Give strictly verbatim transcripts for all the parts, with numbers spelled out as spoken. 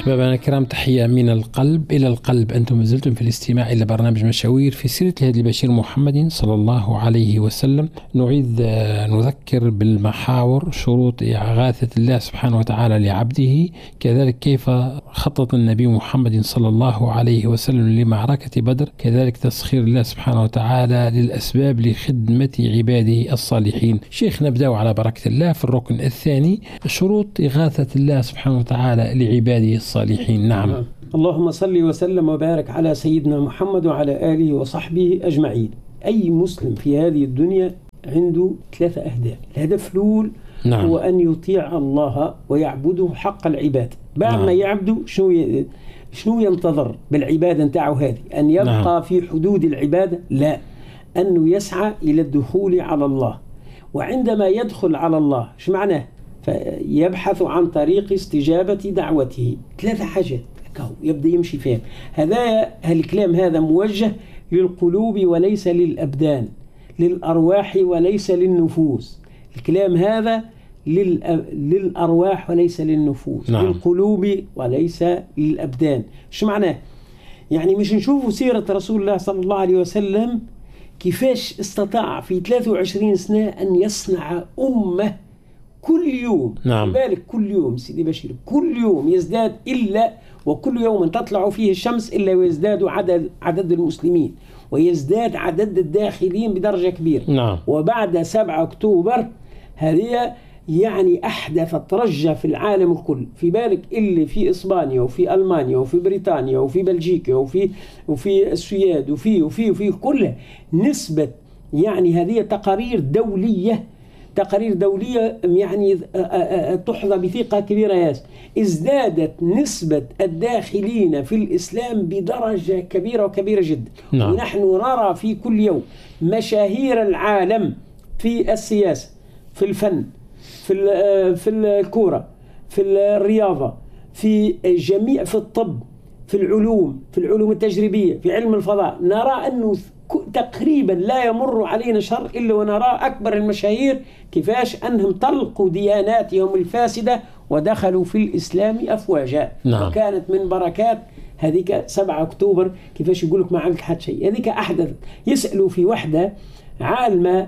أحبابنا الكرام، تحية من القلب إلى القلب. أنتم ما زلتم في الاستماع إلى برنامج مشاوير في سيرة الهادي البشير محمد صلى الله عليه وسلم. نريد نذكر بالمحاور: شروط إغاثة الله سبحانه وتعالى لعبده، كذلك كيف خطط النبي محمد صلى الله عليه وسلم لمعركة بدر، كذلك تسخير الله سبحانه وتعالى للأسباب لخدمة عباده الصالحين. شيخ، نبدأ على بركة الله في الركن الثاني: شروط إغاثة الله سبحانه وتعالى لعباده الصالحين. نعم. اللهم صل وسلم وبارك على سيدنا محمد وعلى آله وصحبه أجمعين. أي مسلم في هذه الدنيا عنده ثلاثة أهداف. الهدف الأول نعم. هو أن يطيع الله ويعبده حق العبادة. بعد نعم. ما يعبده شنو ي... شنو ينتظر بالعبادة نتاعه هذه؟ أن يبقى نعم. في حدود العبادة؟ لا، أنه يسعى إلى الدخول على الله. وعندما يدخل على الله شو معناه؟ فيبحث عن طريق استجابة دعوته. ثلاثة حاجات يبدأ يمشي فيها. هذا الكلام هذا موجه للقلوب وليس للأبدان، للأرواح وليس للنفوس. الكلام هذا للأرواح وليس للنفوس، نعم. للقلوب وليس للأبدان. شو معناه؟ يعني مش نشوفوا سيرة رسول الله صلى الله عليه وسلم كيفاش استطاع في ثلاثة وعشرين سنة أن يصنع أمة كل يوم، نعم. بالك كل يوم سيدي بشير، كل يوم يزداد، إلا وكل يوم تطلع فيه الشمس إلا ويزداد عدد عدد المسلمين ويزداد عدد الداخلين بدرجة كبيرة، نعم. وبعد سبعة أكتوبر هذه يعني أحدثت رجة في العالم الكل. في بالك اللي في إسبانيا وفي ألمانيا وفي بريطانيا وفي بلجيكا وفي وفي السويد وفي وفي وفي كلها نسبة، يعني هذه تقارير دولية تقارير دولية يعني تحظى بثقة كبيرة ياس. ازدادت نسبة الداخلين في الإسلام بدرجة كبيرة وكبيرة جدا، نعم. ونحن نرى في كل يوم مشاهير العالم في السياسة، في الفن، في في الكورة، في الرياضة، في جميع، في الطب، في العلوم، في العلوم التجريبية، في علم الفضاء. نرى أنه تقريبا لا يمر علينا شر إلا ونرى أكبر المشاهير كيفاش أنهم طلقوا دياناتهم الفاسدة ودخلوا في الإسلام أفواجا، نعم. وكانت من بركات هذيك سبعة أكتوبر كيفاش يقولك ما عملت حد شيء. هذيك أحدث. يسألوا في وحدة عالمة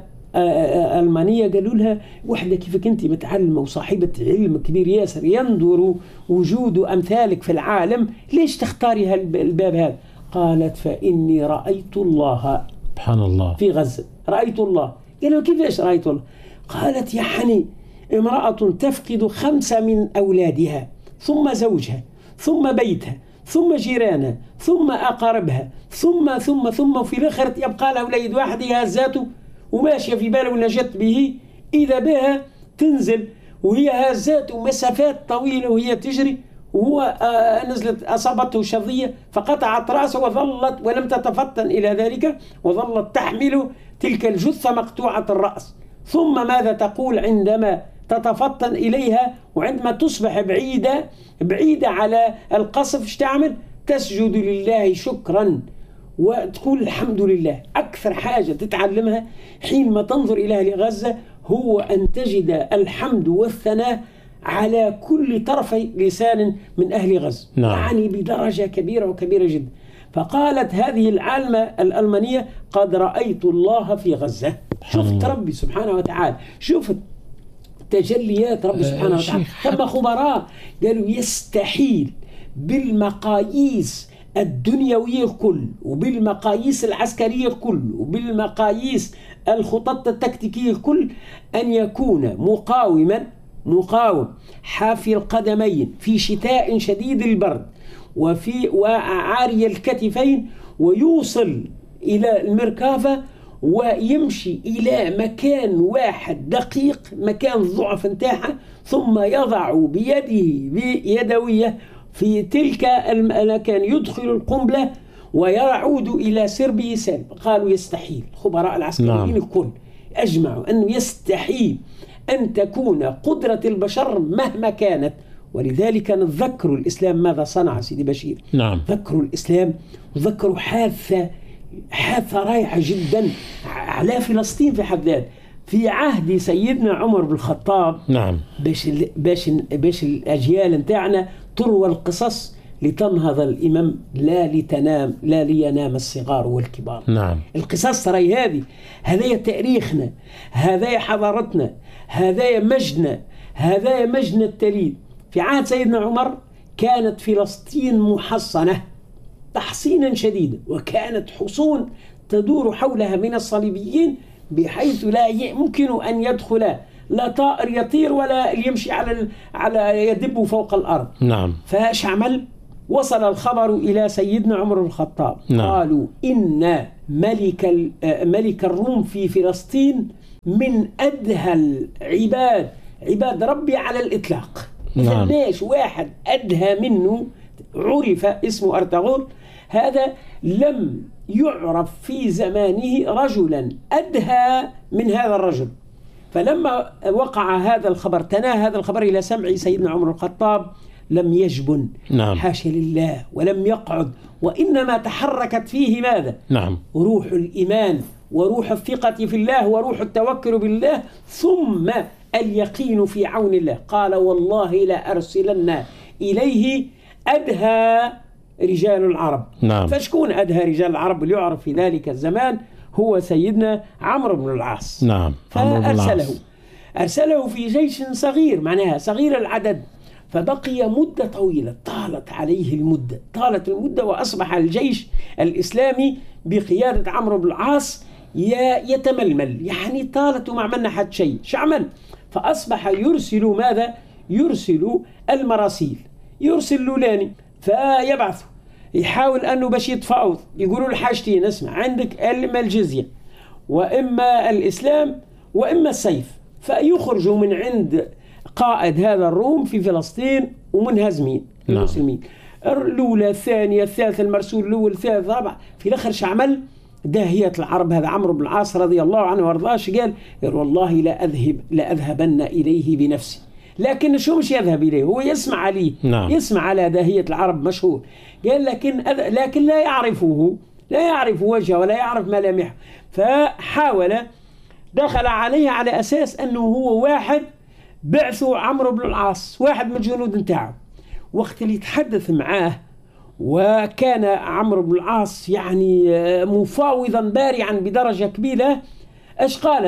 ألمانية، قالوا لها: وحدة كيفك أنت متعلمة وصاحبة علم كبير ياسر يندر وجود أمثالك في العالم، ليش تختاري هالباب هذا؟ قالت: فإني رأيت الله سبحان الله في غزة. رأيت الله. قالوا: كيفاش رأيت الله؟ قالت: يعني امرأة تفقد خمسة من أولادها، ثم زوجها، ثم بيتها، ثم جيرانها، ثم أقاربها، ثم ثم ثم في الآخر يبقى لها وليد واحد هازاته وماشية في باله ونجت به، إذا بها تنزل وهي هازاته مسافات طويلة وهي تجري، وهو آه نزلت أصابته شظية فقطعت رأسه وظلت ولم تتفطن إلى ذلك، وظلت تحمل تلك الجثة مقطوعة الرأس. ثم ماذا تقول عندما تتفطن إليها وعندما تصبح بعيدة بعيدة على القصف؟ ايش تعمل؟ تسجد لله شكرا وتقول الحمد لله. أكثر حاجة تتعلمها حينما تنظر إلى أهل غزة هو أن تجد الحمد والثناء على كل طرفي لسان من أهل غزة، نعم. يعني بدرجة كبيرة وكبيرة جدا. فقالت هذه العالمة الألمانية: قد رأيت الله في غزة. شفت ربي سبحانه وتعالى، شفت تجليات ربي سبحانه وتعالى. ثم خبراء قالوا يستحيل بالمقاييس الدنيوية الكل وبالمقاييس العسكرية الكل وبالمقاييس الخطط التكتيكية الكل أن يكون مقاوما مقاوم حافي القدمين في شتاء شديد البرد وفي وعاري الكتفين ويوصل إلى المركافة ويمشي إلى مكان واحد دقيق، مكان ضعف انتاحة، ثم يضع بيده بيدوية في تلك المكان، يدخل القنبلة ويعود إلى سربه سالم. قالوا يستحيل. خبراء العسكريين نعم. الكل أجمعوا أنه يستحيل أن تكون قدرة البشر مهما كانت. ولذلك نذكر الإسلام ماذا صنع سيدي بشير. نعم. ذكروا الإسلام وذكروا حادثة حادثة رائعة جدا على فلسطين في حد ذاتها في عهد سيدنا عمر بن الخطاب. نعم. باش باش باش الأجيال نتاعنا تروى القصص لتنهض الإمم لا لتنام، لا لينام الصغار والكبار. نعم. القصص ترى هذه، هذا تاريخنا، هذا حضارتنا، هذا مجدنا، هذا مجدنا التليد. في عهد سيدنا عمر كانت فلسطين محصنة تحصينا شديدا، وكانت حصون تدور حولها من الصليبيين بحيث لا يمكن أن يدخل لا طائر يطير ولا يمشي على على يدب فوق الأرض. نعم. فايش عمل؟ وصل الخبر إلى سيدنا عمر بن الخطاب. نعم. قالوا إن ملك ملك الروم في فلسطين من أدهى العباد، عباد ربي على الإطلاق. نعم. ليش واحد أدهى منه عرف اسمه أرطغرل، هذا لم يعرف في زمانه رجلا أدهى من هذا الرجل. فلما وقع هذا الخبر، تناهى هذا الخبر إلى سمع سيدنا عمر الخطاب، لم يجبن. نعم. حاشا لله، ولم يقعد، وإنما تحركت فيه ماذا؟ نعم. روح الإيمان وروح الثقة في الله وروح التوكل بالله، ثم اليقين في عون الله. قال والله لا أرسلن إليه أدهى رجال العرب. نعم. فشكون أدهى رجال العرب اللي يعرف في ذلك الزمان؟ هو سيدنا عمرو بن العاص. نعم. فأرسله أرسله في جيش صغير، معناها صغير العدد، فبقي مدة طويلة، طالت عليه المدة، طالت المدة وأصبح الجيش الإسلامي بقيادة عمرو بن العاص يتململ، يعني طالت وما عملنا حد شيء. شو عمل؟ فأصبح يرسل ماذا؟ يرسل المراسيل، يرسل لولاني فيبعث يحاول أنه باش يتفاوض، يقولوا له حاجتين، اسمع عندك إما الجزية وإما الإسلام وإما السيف. فيخرجوا من عند قائد هذا الروم في فلسطين ومنهزمين المسلمين. الأولى الثانية الثالثة، المرسول الأول الثالث الرابع، في الآخر شعمل داهية العرب هذا عمرو بن العاص رضي الله عنه وارضاه، قال قال والله لا أذهب لا أذهبن إليه بنفسي. لكن شو مش يذهب إليه، هو يسمع عليه. نعم. يسمع على داهية العرب مشهور، قال لكن لكن لا يعرفه، لا يعرف وجهه ولا يعرف ملامحه. فحاول دخل عليه على أساس أنه هو واحد بعثوا عمرو بن العاص، واحد من الجنود نتاعه. وقت اللي يتحدث معاه، وكان عمرو بن العاص يعني مفاوضا بارعا بدرجة كبيرة، ايش قال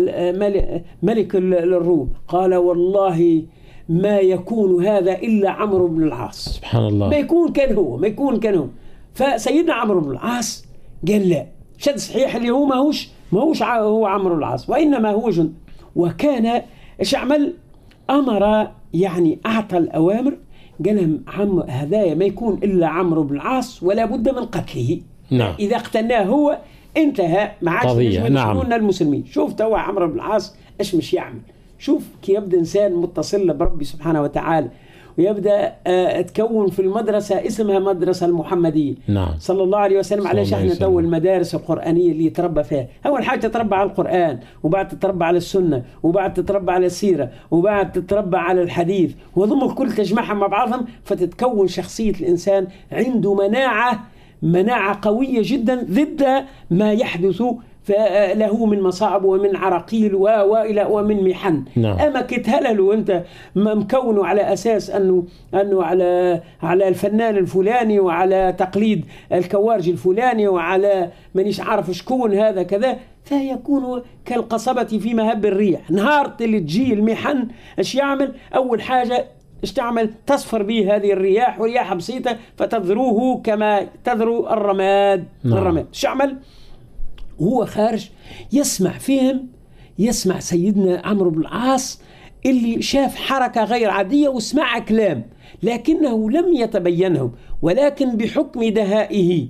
ملك الروم؟ قال والله ما يكون هذا إلا عمرو بن العاص. سبحان الله. ما يكون كان هو، ما يكون كان هو. فسيدنا عمرو بن العاص قال لا، شد صحيح اللي هو ماهوش ماهوش هو عمرو بن العاص، وإنما هو جند. وكان ايش عمل؟ أمر يعني أعطى الأوامر، قال لهم عم هذايا ما يكون إلا عمرو بن العاص ولا بد من قتله. نعم. إذا اقتلناه هو انتهى، ما عادش نعم. المسلمين. شوف توا عمرو بن العاص ايش مش يعمل، شوف كي يبدأ إنسان متصل بربي سبحانه وتعالى، ويبدأ آه تكون في المدرسة اسمها مدرسة المحمدية. نعم. صلى الله عليه وسلم. علاش احنا تو المدارس القرآنية اللي يتربى فيها، أول حاجة تتربى على القرآن، وبعد تتربى على السنة، وبعد تتربى على السيرة، وبعد تتربى على الحديث، وضم الكل تجمعهم مع بعضهم، فتتكون شخصية الإنسان عنده مناعة مناعة قوية جدا ضد ما يحدث له من مصاعب ومن عراقيل وإلى ومن محن. نعم. أما كتهللوا أنت مكونه على أساس أنه أنه على على الفنان الفلاني، وعلى تقليد الكوارج الفلاني، وعلى مانيش عارف شكون هذا كذا، فيكون كالقصبة في مهب الريح. نهار اللي تجي المحن ايش يعمل؟ أول حاجة ايش تعمل؟ تصفر به هذه الرياح، ورياح بسيطة فتذروه كما تذرو الرماد. نعم. الرماد ايش يعمل؟ هو خارج يسمع فيهم، يسمع سيدنا عمرو بن العاص اللي شاف حركة غير عادية وسمع كلام، لكنه لم يتبينهم، ولكن بحكم دهائه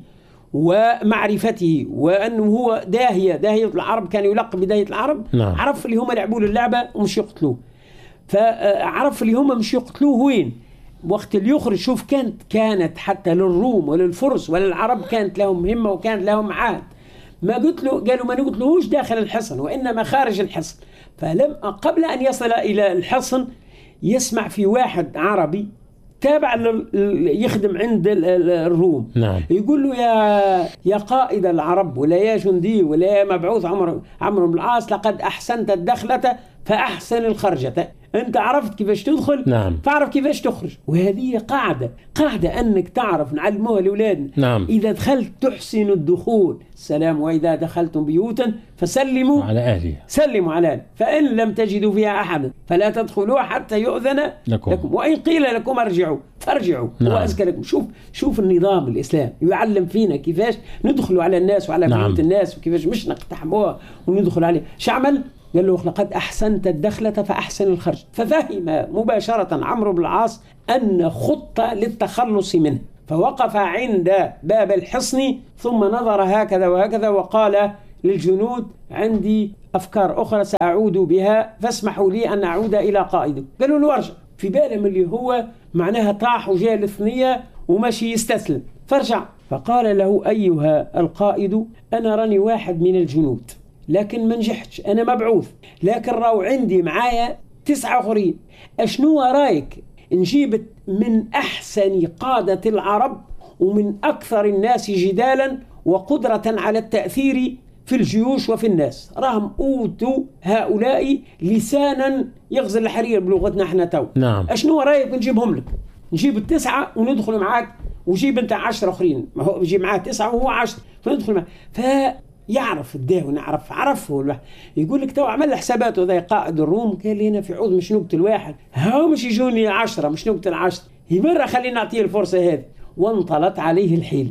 ومعرفته وأنه هو داهية داهية العرب، كان يلقب بداهية العرب. نعم. عرف اللي هم لعبوا له اللعبة ومش يقتلوه، فعرف اللي هم مش يقتلوه وين وقت اللي يخرج. شوف كانت كانت حتى للروم وللفرس وللعرب كانت لهم مهمة وكان لهم عهد. ما قلت له قالوا ما نقتلوش داخل الحصن، وإنما خارج الحصن. فلم قبل أن يصل إلى الحصن يسمع في واحد عربي تابع يخدم عند الروم. نعم. يقول له يا يا قائد العرب، ولا يا جندي، ولا يا مبعوث عمرو عمرو بن العاص، لقد أحسنت الدخلة فأحسن الخرجة. أنت عرفت كيفاش تدخل، نعم. فاعرف كيفاش تخرج. وهذه قاعدة قاعدة أنك تعرف نعلموها لأولادنا. نعم. إذا دخلت تحسن الدخول، السلام، وإذا دخلتم بيوتا فسلموا على أهلها، سلموا على أهلها، فإن لم تجدوا فيها أحدا فلا تدخلوا حتى يؤذن لكم, لكم. وإن قيل لكم ارجعوا فارجعوا، نعم. هو أزكى لكم. شوف شوف النظام الإسلام يعلم فينا كيفاش ندخلوا على الناس وعلى نعم. بيوت الناس، وكيفاش مش نقتحموها وندخل عليه. شعمل قال له لقد أحسنت الدخلة فأحسن الخرج. ففهم مباشرة عمرو بن العاص أن خطة للتخلص منه، فوقف عند باب الحصن ثم نظر هكذا وهكذا وقال للجنود عندي أفكار أخرى سأعود بها فاسمحوا لي أن أعود إلى قائده. قالوا له ارجع، في بالهم اللي هو معناها طاح وجاء الثنية ومشي يستسلم، فارجع. فقال له أيها القائد أنا راني واحد من الجنود لكن ما نجحتش، أنا مبعوث، لكن راو عندي معايا تسعة آخرين، أشنو رايك نجيب من أحسن قادة العرب ومن أكثر الناس جدالا وقدرة على التأثير في الجيوش وفي الناس، راهم أوتوا هؤلاء لسانا يغزل الحرير بلغتنا احنا تو. نعم. أشنو رايك نجيبهم لك، نجيب التسعة وندخل معاك وجيب انت عشرة آخرين، ما هو يجيب معاه تسعة وهو عشرة فندخل معاه. فيعرف الداه ونعرف عرفه. يقول لك تو عمل حساباته ذا قائد الروم، قال لي هنا في عود مش نقتل واحد، هاو مش يجوني عشرة مش نقتل عشرة، يمر خلينا نعطيه الفرصة هذه. وانطلت عليه الحيل،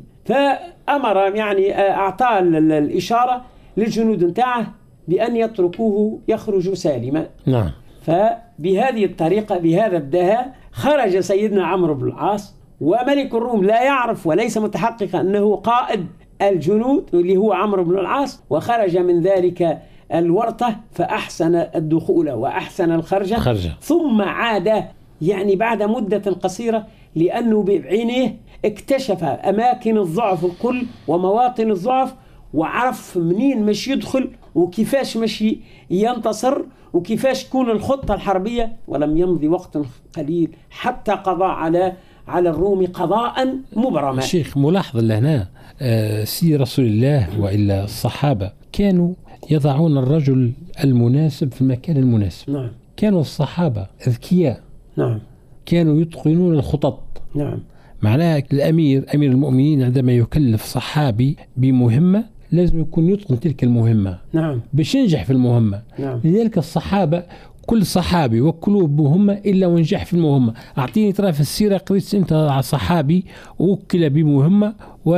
فأمر يعني أعطاه الإشارة للجنود نتاعه بأن يتركوه يخرج سالما. نعم. فبهذه الطريقة بهذا الدهاء خرج سيدنا عمرو بن العاص، وملك الروم لا يعرف وليس متحقق أنه قائد الجنود اللي هو عمرو بن العاص، وخرج من ذلك الورطة فأحسن الدخول وأحسن الخرجة. خرجة. ثم عاد يعني بعد مدة قصيرة، لأنه بعينه اكتشف أماكن الضعف الكل ومواطن الضعف، وعرف منين مش يدخل وكيفاش مش ينتصر وكيفاش تكون الخطة الحربية. ولم يمضي وقت قليل حتى قضى على على الروم قضاء مبرما. شيخ ملاحظ لهنا آه سير رسول الله وإلا الصحابة كانوا يضعون الرجل المناسب في المكان المناسب. نعم. كانوا الصحابة أذكياء. نعم. كانوا يتقنون الخطط. نعم. معناها الأمير أمير المؤمنين عندما يكلف صحابي بمهمة لازم يكون يتقن تلك المهمة. نعم. باش ينجح في المهمة. نعم. لذلك الصحابة كل صحابي وكلوا بمهمة إلا ونجح في المهمة. أعطيني ترى في السيرة قريت أنت على صحابي وكل بمهمة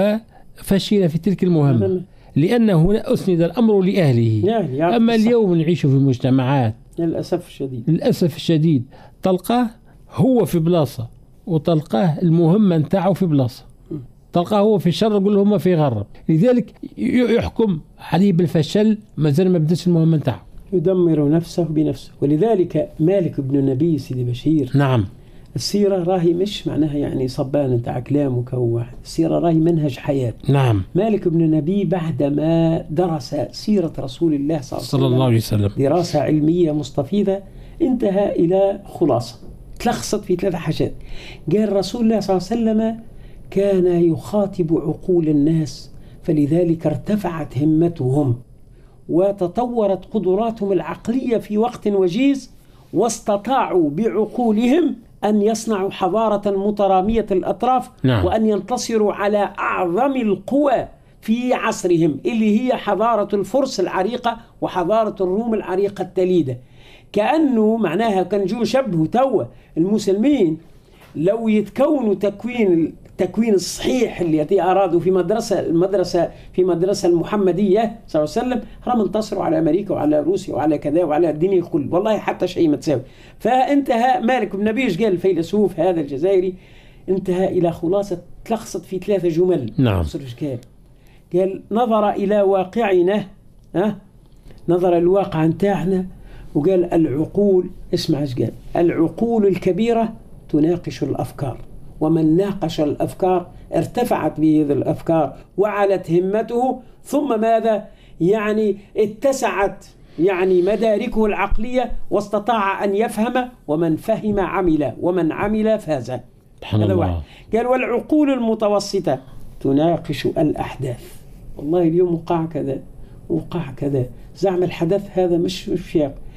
وفشل في تلك المهمة. نعم. لأنه هنا أسند الأمر لأهله. نعم. أما اليوم نعيش في مجتمعات للأسف الشديد للأسف الشديد تلقاه هو في بلاصة وتلقاه المهمة نتاعه في بلاصة، تلقاه هو في شر يقول هم في غرب، لذلك يحكم عليه بالفشل ما زال ما بدأش المهمة نتاعه، يدمر نفسه بنفسه. ولذلك مالك بن النبي سيدي بشير. نعم. السيرة راهي مش معناها يعني صبان نتاع كلامك هو واحد، السيرة راهي منهج حياة. نعم. مالك بن النبي بعدما درس سيرة رسول الله صلى الله عليه وسلم دراسة علمية مستفيضة انتهى إلى خلاصة تلخصت في ثلاث حاجات. قال رسول الله صلى الله عليه وسلم كان يخاطب عقول الناس فلذلك ارتفعت همتهم وتطورت قدراتهم العقلية في وقت وجيز، واستطاعوا بعقولهم أن يصنعوا حضارة مترامية الأطراف. نعم. وأن ينتصروا على أعظم القوى في عصرهم اللي هي حضارة الفرس العريقة وحضارة الروم العريقة التليدة. كأنه معناها كان جو شبه توا المسلمين لو يتكونوا تكوين التكوين الصحيح اللي أرادوا في مدرسة المدرسة في مدرسة المحمدية صلى الله عليه وسلم، هم انتصروا على أمريكا وعلى روسيا وعلى كذا وعلى الدنيا كل، والله حتى شيء ما تساوي. فانتهى مالك بن نبيش قال الفيلسوف هذا الجزائري انتهى إلى خلاصة تلخصت في ثلاثة جمل. نعم. قال قال نظر إلى واقعنا، ها نظر الواقع نتاعنا وقال العقول، اسمع ايش قال، العقول الكبيرة تناقش الأفكار، ومن ناقش الأفكار ارتفعت به الأفكار وعلت همته، ثم ماذا يعني اتسعت يعني مداركه العقلية واستطاع أن يفهم، ومن فهم عمل ومن عمل فاز. هذا واحد. قال والعقول المتوسطة تناقش الأحداث، والله اليوم وقع كذا وقع كذا، زعم الحدث هذا مش مش شيء،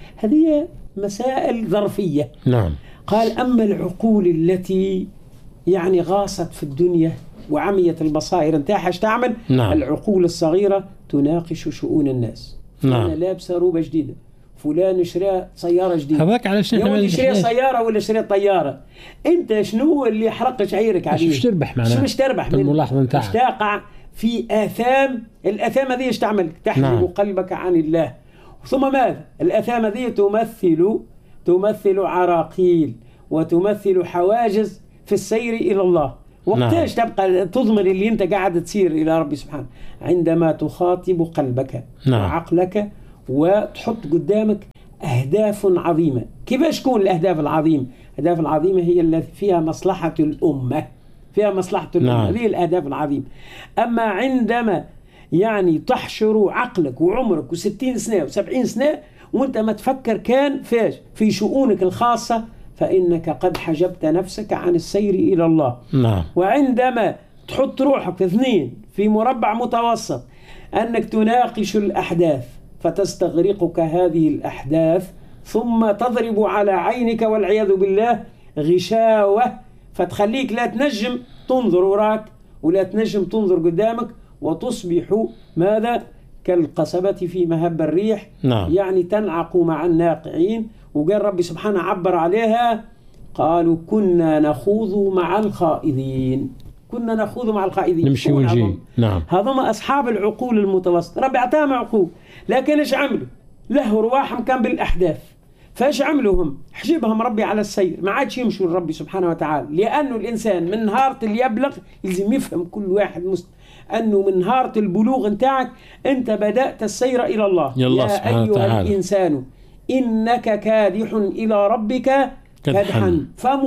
هذه مسائل ظرفية. نعم. قال أما العقول التي يعني غاصت في الدنيا وعميت البصائر انتاحة تعمل. نعم. العقول الصغيرة تناقش شؤون الناس. نعم. أنا لابسة روبة جديدة، فلان شرى سيارة جديدة، هذاك علشان يقول شرى سيارة ولا شرى طيارة. انت شنو اللي يحرق شعيرك عليه؟ مش تربح معناها، شو مش تربح من الملاحظة نتاعك، مش تقع في آثام. الآثام هذه ايش تعمل؟ تحجب نعم. قلبك عن الله. ثم ماذا؟ الآثام هذه تمثل تمثل عراقيل وتمثل حواجز في السير إلى الله. وقتاش نعم. تبقى تضمن اللي انت قاعد تسير إلى ربي سبحانه؟ عندما تخاطب قلبك نعم. وعقلك وتحط قدامك أهداف عظيمة. كيفاش تكون الأهداف العظيمة؟ الأهداف العظيمة هي التي فيها مصلحة الأمة، فيها مصلحة الأمة نعم. هذه الأهداف العظيمة. أما عندما يعني تحشر عقلك وعمرك وستين سنة وسبعين سنة وانت ما تفكر كان فيش في شؤونك الخاصة، فإنك قد حجبت نفسك عن السير إلى الله نعم. وعندما تحط روحك في اثنين في مربع متوسط، أنك تناقش الأحداث فتستغرقك هذه الأحداث، ثم تضرب على عينك والعياذ بالله غشاوة، فتخليك لا تنجم تنظر وراك ولا تنجم تنظر قدامك، وتصبح ماذا؟ كالقصبة في مهب الريح نعم. يعني تنعق مع الناقعين. وقال ربي سبحانه عبر عليها قالوا كنا نخوض مع الخائضين، كنا نخوض مع الخائضين، نمشي ونجي. نعم. هذم أصحاب العقول المتوسطة، ربي أعطاهم عقول لكن إيش عملوا؟ له رواحهم كان بالأحداث، فإيش عملوا هم؟ حجبهم ربي على السير، ما عادش يمشوا لربي سبحانه وتعالى، لأنه الإنسان من نهارة اللي يبلغ يلزم يفهم كل واحد مسلم أنه من نهارة البلوغ نتاعك أنت بدأت السير إلى الله. يا أيها وتعالى. الإنسان إنك كادح إلى ربك كدحا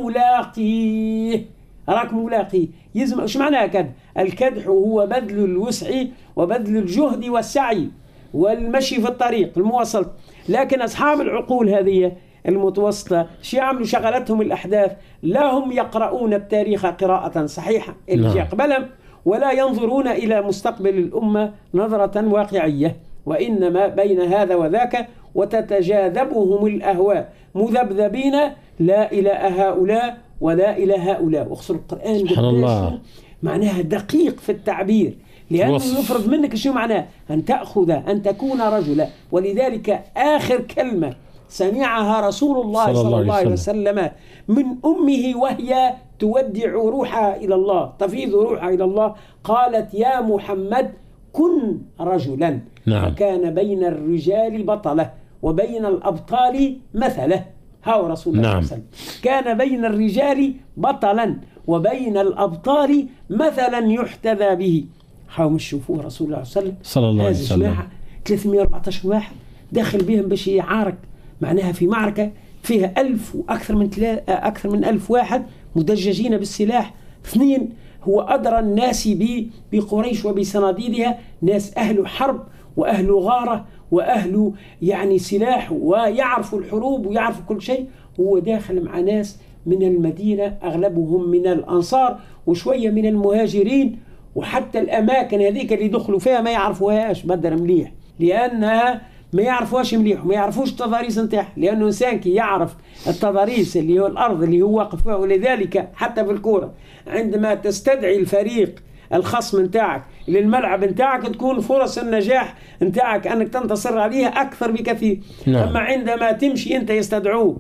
فملاقيه، راك ملاقيه. يزم ايش معناها كدح؟ الكدح هو بذل الوسع وبذل الجهد والسعي والمشي في الطريق المواصل. لكن أصحاب العقول هذه المتوسطة شو يعملوا؟ شغلتهم الأحداث، لا هم يقرؤون التاريخ قراءة صحيحة اللي يقبلهم، ولا ينظرون إلى مستقبل الأمة نظرة واقعية، وإنما بين هذا وذاك، وتتجاذبهم الأهواء مذبذبين لا إلى هؤلاء ولا إلى هؤلاء. واخسر القرآن سبحان الله معناها دقيق في التعبير، لأنه يفرض منك شو معناه أن تأخذ أن تكون رجلا. ولذلك آخر كلمة سمعها رسول الله صلى, صلى الله عليه وسلم من أمه وهي تودع روحها إلى الله، تفيض روحها إلى الله، قالت يا محمد كن رجلا. نعم. فكان بين الرجال بطلة وبين الأبطال مثله. هاو رسول الله نعم. صلى الله عليه وسلم كان بين الرجال بطلا وبين الأبطال مثلا يحتذى به. هاو مش شوفوه رسول الله صلى الله عليه وسلم صلى الله عليه وسلم ثلاثمئة وأربعة عشر واحد داخل بهم باش يعارك، معناها في معركة فيها ألف وأكثر من تلا... أكثر من ألف واحد مدججين بالسلاح. اثنين هو أدرى الناس بقريش وبصناديدها، ناس أهل حرب وأهل غارة وأهل يعني سلاح ويعرفوا الحروب ويعرفوا كل شيء. هو داخل مع ناس من المدينة أغلبهم من الأنصار وشوية من المهاجرين، وحتى الأماكن هذيك اللي دخلوا فيها ما يعرفوهاش بدر مليح، لأنها ما يعرفوهاش مليح وما يعرفوش التضاريس نتاعها، لأنه إنسان كي يعرف التضاريس اللي هو الأرض اللي هو واقف فيها. ولذلك حتى في الكورة عندما تستدعي الفريق الخصم نتاعك للملعب نتاعك تكون فرص النجاح نتاعك أنك تنتصر عليها أكثر بكثير. نعم. أما عندما تمشي أنت يستدعوك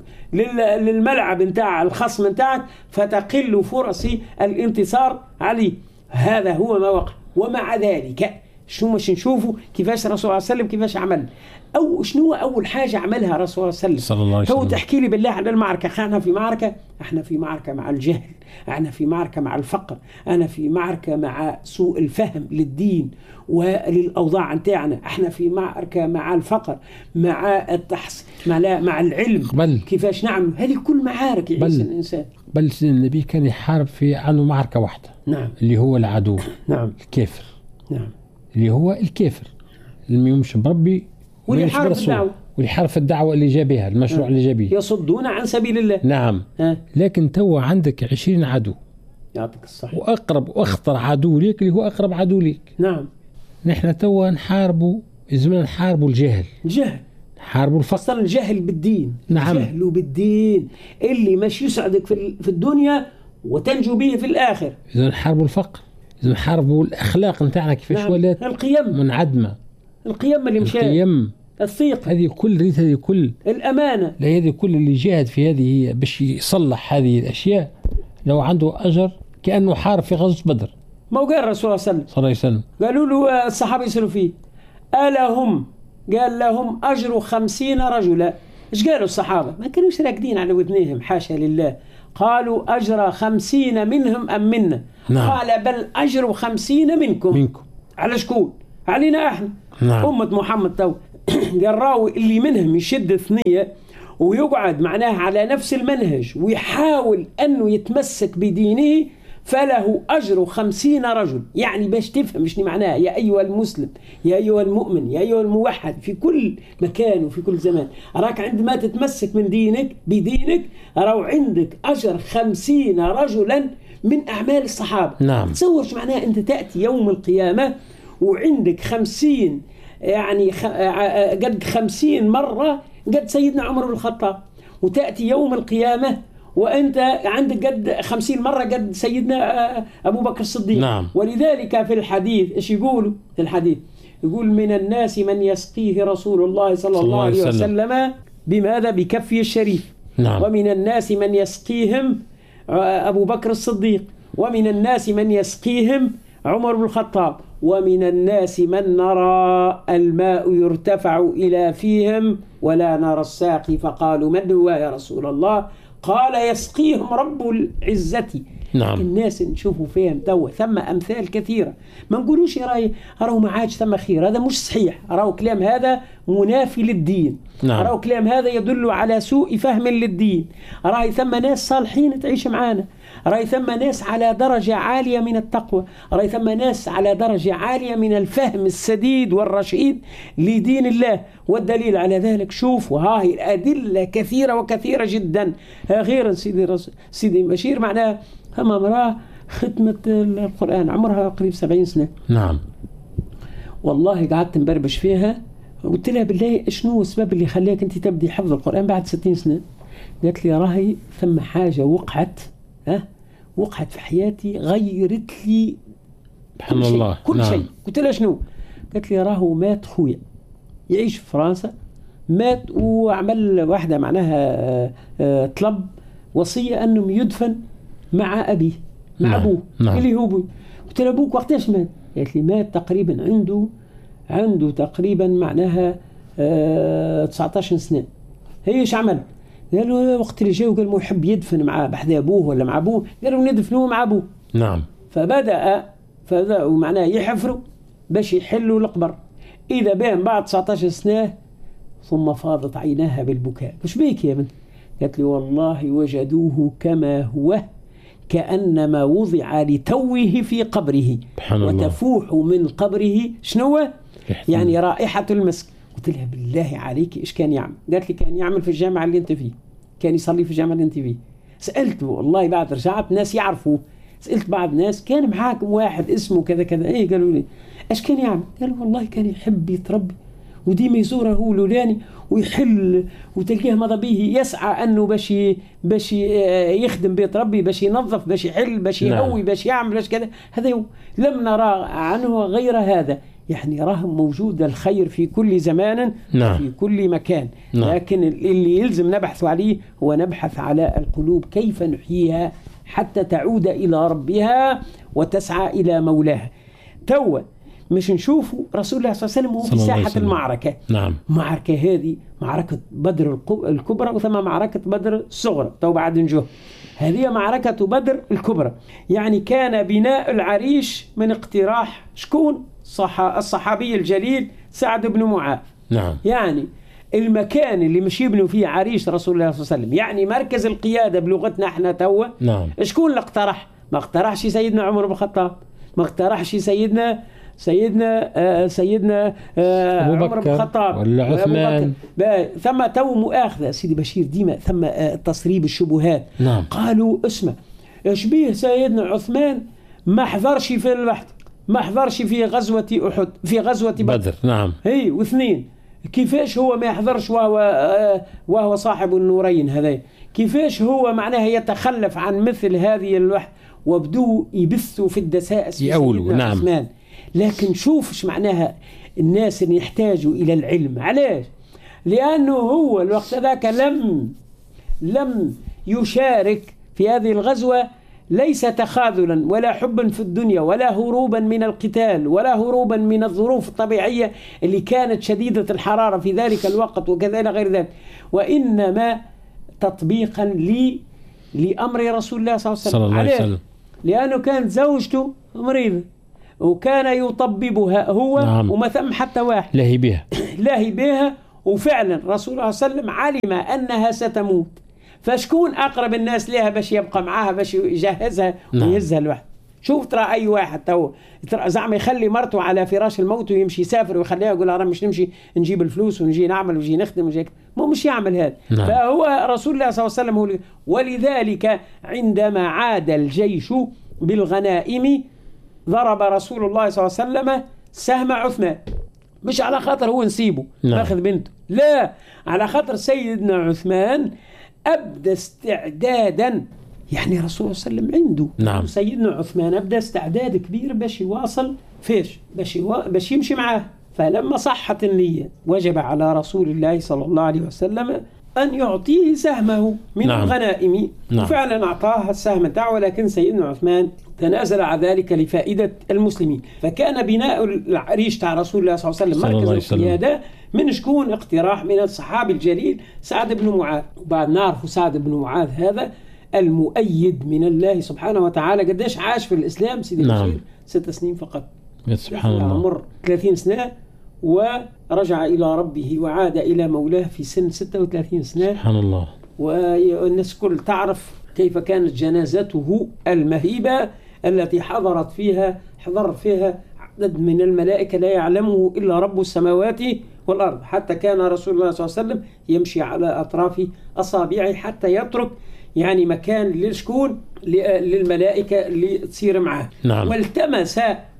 للملعب نتاع الخصم نتاعك فتقل فرص الانتصار عليه. هذا هو ما وقع. ومع ذلك شو مش نشوفوا كيفاش الرسول صلى الله عليه وسلم كيفاش عمل، أو شنو أول حاجة عملها الرسول صلى الله عليه وسلم؟ هو تحكي لي بالله عن المعركة. احنا في معركة احنا في معركة مع الجهل، احنا في معركة مع الفقر، انا في معركة مع سوء الفهم للدين وللأوضاع نتاعنا، احنا في معركة مع الفقر، مع التحص مع, مع العلم بل كيفاش نعمل. هذه كل معارك يعيش الإنسان. بل النبي كان يحارب في عنه معركة واحدة. نعم. اللي هو العدو. نعم. الكافر. نعم. اللي هو الكافر اللي يمشي بربي واللي يحارب الدعوة واللي يحارب الدعوة اللي جابها المشروع. نعم. اللي جابيه يصدون عن سبيل الله. نعم. ها. لكن تو عندك عشرين عدو. يعطيك الصحة. وأقرب وأخطر عدو ليك اللي هو أقرب عدو ليك. نعم. نحن تو نحاربوا زمان نحاربوا الجهل. الجهل. حاربوا الفقر. أصلا الجهل بالدين. نعم. الجهل بالدين اللي مش يسعدك في في الدنيا وتنجو به في الآخر. إذا حاربوا الفقر، إذا حاربوا الأخلاق نتاعنا كيفاش نعم. ولات القيم منعدمة. القيم اللي مشات. القيم، الثقة، هذه كل ريت، هذه كل الأمانة، لا هذه كل اللي جاهد في هذه باش يصلح هذه الأشياء لو عنده أجر كأنه حارب في غزوة بدر. ما هو قال الرسول صلى الله عليه وسلم، قالوا له الصحابة يسألوا فيه ألا هم، قال لهم أجر خمسين رجلا. إيش قالوا الصحابة؟ ما كانوش راكدين على وذنيهم، حاشا لله. قالوا أجر خمسين منهم أم منا؟ نعم. قال بل أجر خمسين منكم. منكم. على شكون؟ علينا احنا. نعم. أمة محمد تو. قال راوي اللي منهم يشد ثنية ويقعد معناه على نفس المنهج ويحاول أنه يتمسك بدينه فله أجر خمسين رجل. يعني باش تفهم شنو معناه يا أيها المسلم، يا أيها المؤمن، يا أيها الموحد في كل مكان وفي كل زمان، أراك عندما تتمسك من دينك بدينك راو عندك أجر خمسين رجلا من أعمال الصحابة. نعم. تصور شو معناه أنت تأتي يوم القيامة وعندك خمسين، يعني قد خمسين مرة قد سيدنا عمر بن الخطاب، وتأتي يوم القيامة وأنت عندك قد خمسين مرة قد سيدنا أبو بكر الصديق. نعم. ولذلك في الحديث إيش يقولوا في الحديث؟ يقول من الناس من يسقيه رسول الله صلى الله عليه وسلم بماذا؟ بكفه الشريف. نعم. ومن الناس من يسقيهم أبو بكر الصديق، ومن الناس من يسقيهم عمر بن الخطاب، ومن الناس من نرى الماء يرتفع إلى فيهم ولا نرى الساقي. فقالوا من هو يا رسول الله؟ قال يسقيهم رب العزة. نعم. الناس نشوفوا فيهم توا ثم أمثال كثيرة. ما نقولوش راي راهو ما عادش ثم خير، هذا مش صحيح. راهو كلام هذا منافي للدين. نعم. راهو كلام هذا يدل على سوء فهم للدين. راهي ثم ناس صالحين تعيش معانا، راهي ثم ناس على درجة عالية من التقوى، راهي ثم ناس على درجة عالية من الفهم السديد والرشيد لدين الله. والدليل على ذلك شوفوا هاي الأدلة كثيرة وكثيرة جدا. غير سيدي رس... سيدي بشير معناه هم امرأة ختمة القرآن عمرها قريب سبعين سنة. نعم. والله قعدت مبربش فيها، قلت لها بالله شنو السبب اللي خلاك انت تبدي حفظ القرآن بعد ستين سنة؟ قالت لي راهي ثم حاجة وقعت ها وقعت في حياتي غيرت لي سبحان الله كل نعم. شيء. قلت لها شنو؟ قالت لي راهو مات خويا يعيش في فرنسا، مات وعمل واحدة معناها طلب وصية أنه يدفن مع أبيه مع نعم. أبوه. نعم. اللي هو أبوه. قلت له أبوك وقتاش مات؟ قالت لي مات تقريبا عنده عنده تقريبا معناها اه تسعة عشر سنة. هي ايش عمل؟ قالوا وقت اللي جاء قال مو يحب يدفن مع بحذا أبوه ولا مع أبوه، قالوا ندفنوه مع أبوه. نعم. فبدأ فبدأوا معناه يحفروا باش يحلوا القبر. إذا بين بعد تسعة عشر سنة ثم فاضت عيناها بالبكاء. وش بيك يا بنت؟ قالت لي والله وجدوه كما هو كأنما وضع لتوه في قبره وتفوح من قبره شنو؟ يعني رائحة المسك. قلت لها بالله عليك إيش كان يعمل؟ قالت لي كان يعمل في الجامعة اللي أنت فيه، كان يصلي في الجامعة اللي أنت فيه. سألته والله بعد رجعت ناس يعرفوا، سألت بعض ناس كان معاكم واحد اسمه كذا كذا، ايه قالوا لي ايش كان يعمل؟ قالوا والله كان يحب يتربي وديما يزوره هو لولاني ويحل وتلقيه ماذا به يسعى انه باش باش يخدم بيت ربي، باش ينظف، باش يحل، باش يهوي، باش يعمل، باش كذا. هذا لم نرى عنه غير هذا. يعني راه موجود الخير في كل زمان. نعم. في كل مكان. نعم. لكن اللي يلزم نبحث عليه هو نبحث على القلوب كيف نحييها حتى تعود إلى ربها وتسعى إلى مولاها. توا مش نشوفوا رسول الله صلى الله عليه وسلم هو في ساحة المعركة. نعم. معركة هذه معركة بدر الكبرى وثم معركة بدر الصغرى. تو بعد نجوه هذه معركة بدر الكبرى. يعني كان بناء العريش من اقتراح شكون؟ الصحابي الجليل سعد بن معاذ. نعم. يعني المكان اللي مش يبنوا فيه عريش رسول الله صلى الله عليه وسلم، يعني مركز القيادة بلغتنا احنا توا. نعم. شكون اللي اقترح؟ ما اقترحش سيدنا عمر بن الخطاب، ما اقترحش سيدنا سيدنا آه سيدنا آه عمر بن الخطاب ولا عثمان. ثم تو مؤاخذة سيدي بشير ديما ثم آه تصريب الشبهات. نعم. قالوا اسمع شبيه سيدنا عثمان ما حضرش في البحث، ما حضرش في غزوة أحد، في غزوة بدر. بدر. نعم. هي واثنين كيفاش هو ما يحضرش وهو وهو صاحب النورين هذا؟ كيفاش هو معناها يتخلف عن مثل هذه الوحدة؟ وبدو يبثوا في الدسائس يقولوا نعم عثمان. لكن شوفش معناها الناس اللي يحتاجوا إلى العلم. علاش؟ لأنه هو الوقت ذاك لم لم يشارك في هذه الغزوة ليس تخاذلا ولا حبا في الدنيا ولا هروبا من القتال ولا هروبا من الظروف الطبيعية اللي كانت شديدة الحرارة في ذلك الوقت وكذا غير ذلك، وإنما تطبيقا ل لأمر رسول الله صلى الله عليه وسلم. لأنه كانت زوجته مريضة وكان يطببها هو نعم. وما ثم حتى واحد لاهي بها لاهي بها، وفعلا رسول الله صلى الله عليه وسلم علم أنها ستموت، فشكون أقرب الناس لها باش يبقى معاها باش يجهزها ويهزها لوحده؟ شوف ترى أي واحد تو زعما يخلي مرته على فراش الموت ويمشي يسافر ويخليها يقول أنا مش نمشي نجيب الفلوس ونجي نعمل ونجي نخدم ونجي مو مش يعمل هذا. نعم. فهو رسول الله صلى الله عليه وسلم هو، ولذلك عندما عاد الجيش بالغنائم ضرب رسول الله صلى الله عليه وسلم سهم عثمان، مش على خاطر هو نسيبه ماخذ بنته، لا، على خاطر سيدنا عثمان أبدى استعدادا، يعني رسول الله صلى الله عليه وسلم عنده نعم. سيدنا عثمان أبدى استعداد كبير باش يواصل فيش باش يوا... باش يمشي معاه. فلما صحت النية وجب على رسول الله صلى الله عليه وسلم أن يعطيه سهمه من نعم. الغنائم. نعم. وفعلا أعطاه السهم تاعه، ولكن سيدنا عثمان تنازل على ذلك لفائدة المسلمين. فكان بناء العريش تاع رسول الله صلى الله عليه وسلم مركز القيادة من شكون؟ اقتراح من الصحابي الجليل سعد بن معاذ. وبعد نعرف سعد بن معاذ هذا المؤيد من الله سبحانه وتعالى. قديش عاش في الإسلام سيدي نعم. بشير؟ ست سنين فقط. سبحان الله. عمر ثلاثين سنة ورجع إلى ربه وعاد إلى مولاه في سن ستة وثلاثين سنة. سبحان الله. والناس كل تعرف كيف كانت جنازته المهيبة التي حضرت فيها حضر فيها عدد من الملائكة لا يعلمه إلا رب السماوات والأرض. حتى كان رسول الله صلى الله عليه وسلم يمشي على أطراف أصابعه حتى يترك يعني مكان للشكون للملائكة اللي تصير معه. نعم. والتمس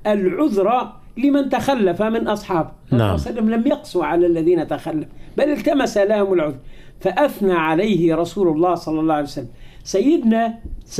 العذر لمن تخلف من أصحابه. نعم. صلى الله عليه وسلم لم يقسوا على الذين تخلف بل التمس لهم العذر، فأثنى عليه رسول الله صلى الله عليه وسلم. سيدنا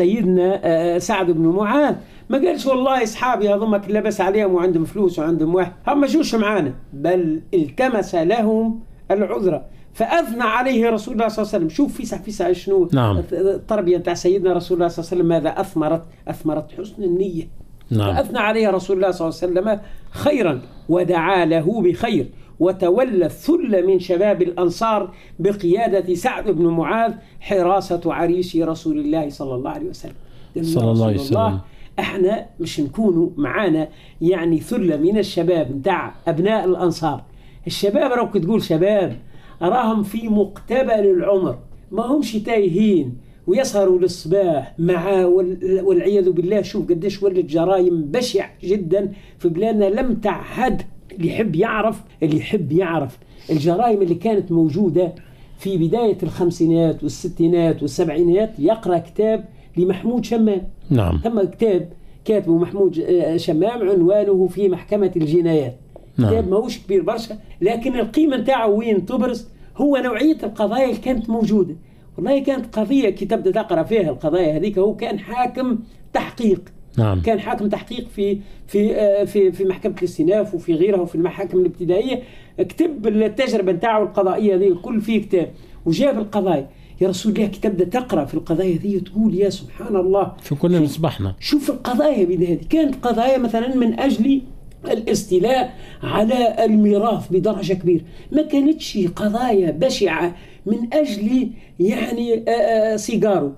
سيدنا سعد بن معاذ ما قالش والله أصحابي هذوما لبس عليهم وعندهم فلوس وعندهم واحد هم ما جوش معانا، بل التمس لهم العذر فأثنى عليه رسول الله صلى الله عليه وسلم. شوف فيسع فيسع شنو نعم. التربية تاع سيدنا رسول الله صلى الله عليه وسلم، ماذا أثمرت؟ أثمرت حسن النية. نعم. فأثنى عليه رسول الله صلى الله عليه وسلم خيرا ودعا له بخير، وتولى الثل من شباب الأنصار بقيادة سعد بن معاذ حراسة عريش رسول الله صلى الله عليه وسلم. صلى الله عليه وسلم. احنا مش نكونوا معانا يعني ثلة من الشباب متاع أبناء الأنصار. الشباب راك تقول شباب أراهم في مقتبل العمر، ما همش تايهين ويسهروا للصباح مع والعياذ بالله. شوف قديش ولت جرائم بشع جدا في بلادنا لم تعهد. اللي يحب يعرف اللي يحب يعرف الجرائم اللي كانت موجودة في بداية الخمسينات والستينات والسبعينات يقرأ كتاب لمحمود شمام. نعم. ثم كتاب كاتبه محمود شمام عنوانه في محكمة الجنايات. نعم. كتاب ماهوش كبير برشا لكن القيمة نتاعه وين تبرز هو نوعية القضايا اللي كانت موجودة. والله كانت قضية كي تبدأ تقرأ فيها القضايا هذيك. هو كان حاكم تحقيق. نعم. كان حاكم تحقيق في في في في محكمة الاستئناف وفي غيرها وفي المحاكم الابتدائية. كتب التجربة نتاعه القضائية هذه كل فيه كتاب وجاب القضايا. يا رسول الله كي تبدأ تقرأ في القضايا هذه تقول يا سبحان الله شو كنا مصبحنا. شوف القضايا هذه كانت قضايا مثلا من أجل الاستيلاء على الميراث بدرجة كبيرة. ما كانتش قضايا بشعة من أجل يعني سيجارو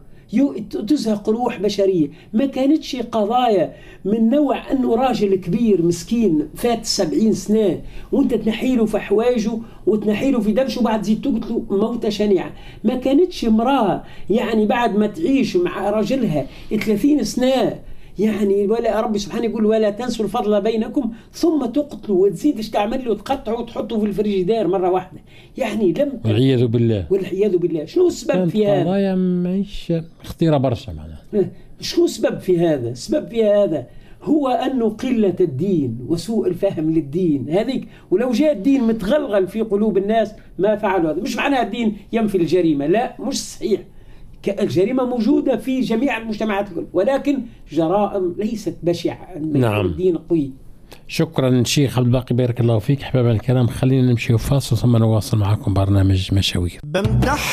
تزهق روح بشرية. ما كانتش قضايا من نوع أنه راجل كبير مسكين فات سبعين سنة وانت تنحيله في حواجه وتنحيله في دبشه وبعد زيد تقتله موتة شنيعة. ما كانتش امرأة يعني بعد ما تعيش مع رجلها ثلاثين سنة يعني ولا ربي سبحانه يقول ولا تنسوا الفضل بينكم ثم تقتلوا وتزيدش تعمل له تقطعوا وتحطوا في الفريجيدير مرة واحدة. يعني لم والعياذ بالله والعياذ بالله. شنو السبب في هذا؟ قضايا مش خطيرة برشا معناها. شنو السبب في هذا؟ السبب في هذا هو أنه قلة الدين وسوء الفهم للدين هذيك. ولو جاء الدين متغلغل في قلوب الناس ما فعلوا هذا. مش معناه الدين ينفي الجريمة، لا، مش صحيح. الجريمة موجودة في جميع المجتمعات، ولكن جرائم ليست بشعة. نعم. الدين قوي. شكرا شيخ عبد الباقي، بارك الله فيك. أحباب الكرام، خلينا نمشي وفاصل ثم نواصل معكم برنامج مشاوير. بمدح